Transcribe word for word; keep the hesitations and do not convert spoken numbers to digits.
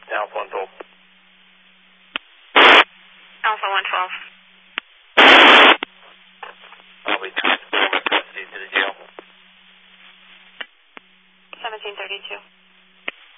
Alpha one twelve. Alpha one twelve. I'll be transferring custody to the jail. seventeen thirty-two.